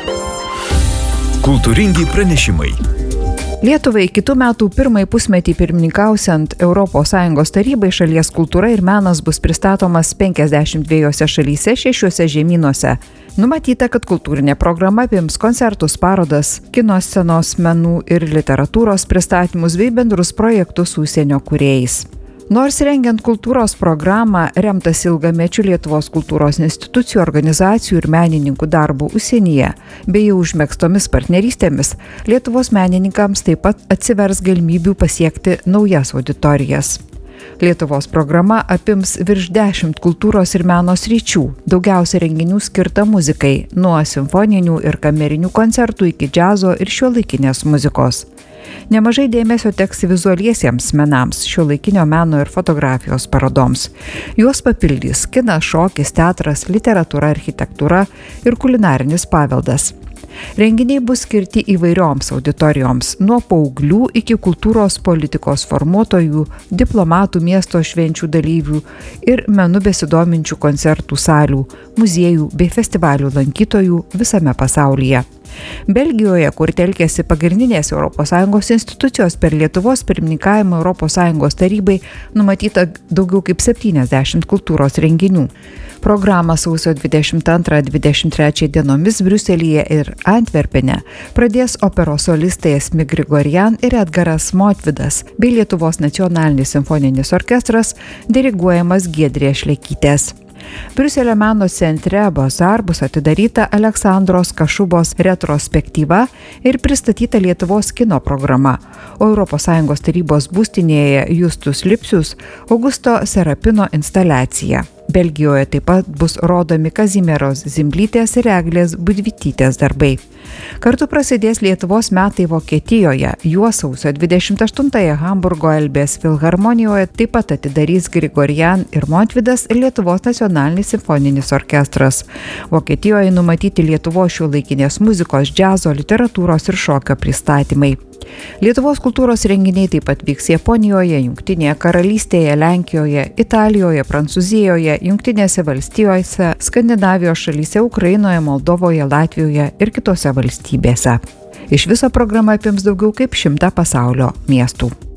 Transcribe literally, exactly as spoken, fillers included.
Kultūringi pranešimai. Lietuvai kitų metų pirmąjį pusmetį pirmininkausiant Europos Sąjungos tarybai šalies kultūra ir menas bus pristatomas penkiasdešimt dviejose šalyse, šešiuose žemynuose. Numatyta, kad kultūrinė programa apims koncertus, parodas, kino scenos, menų ir literatūros pristatymus bei bendrus projektus su užsienio kūrėjais. Nors rengiant kultūros programą remtas ilgamečių Lietuvos kultūros institucijų, organizacijų ir menininkų darbų užsienyje, bei jau užmegztomis partnerystėmis, Lietuvos menininkams taip pat atsivers galimybių pasiekti naujas auditorijas. Lietuvos programa apims virš dešimt kultūros ir meno sričių, daugiausia renginių skirta muzikai, nuo simfoninių ir kamerinių koncertų iki džiazo ir šiuolaikinės muzikos. Nemažai dėmesio teks vizualiesiems menams, šiuolaikinio meno ir fotografijos parodoms. Juos papildys kinas, šokis, teatras, literatūra, architektūra ir kulinarinis paveldas. Renginiai bus skirti įvairioms auditorijoms, nuo paauglių iki kultūros politikos formuotojų, diplomatų, miesto švenčių dalyvių ir menu besidominčių koncertų salių, muziejų bei festivalių lankytojų visame pasaulyje. Belgijoje, kur telkėsi pagrindinės Europos Sąjungos institucijos, per Lietuvos pirmininkavimą Europos Sąjungos tarybai numatyta daugiau kaip septyniasdešimt kultūros renginių. Programą sausio dvidešimt antrą dvidešimt trečią dienomis Briuselyje ir Antverpene pradės operos solistai Asmik Grigorian ir Edgaras Motvydas bei Lietuvos nacionalinis simfoninis orkestras diriguojamas Giedrės Šlekytės. Briuselio meno centre Bazar bus atidaryta Aleksandros Kašubos retrospektyva ir pristatyta Lietuvos kino programa, o Europos Sąjungos tarybos būstinėje Justus Lipsius Augusto Serapino instaliacija. Belgijoje taip pat bus rodomi Kazimieros Zimblytės ir Eglės Budvytytės darbai. Kartu prasidės Lietuvos metai Vokietijoje, juos sausio dvidešimt aštuntąją Hamburgo Elbės filharmonijoje taip pat atidarys Grigorian ir Motvydas ir Lietuvos nacionalinis simfoninis orkestras. Vokietijoje numatyti Lietuvos šiuolaikinės muzikos, džiazo, literatūros ir šokio pristatymai. Lietuvos kultūros renginiai taip pat vyks Japonijoje, Jungtinėje karalystėje, Lenkijoje, Italijoje, Prancūzijoje, Jungtinėse valstijose, Skandinavijos šalyse, Ukrainoje, Moldovoje, Latvijoje ir kitose valstybėse. Iš viso programa apims daugiau kaip šimtą pasaulio miestų.